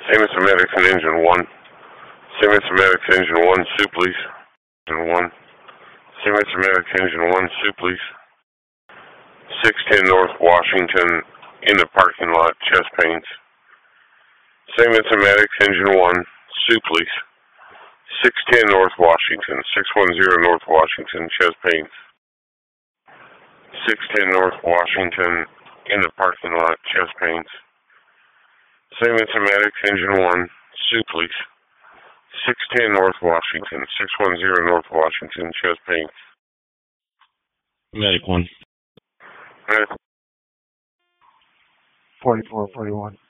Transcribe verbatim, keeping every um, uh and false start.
Siemens Medics and Engine one. Siemens Medics Engine one, Sue, please. Engine one. Siemens Medics Engine one, Sue, please. six ten North Washington, in the parking lot, chest pains. Siemens Medics Engine one, Sue, please. six ten North Washington, six one zero North Washington, chest pains. six ten North Washington, in the parking lot, chest pains. Siemens Medics Engine one, Sue, please. six ten North Washington, six one zero North Washington, chest pains. Medic one. Medic forty-four forty-one.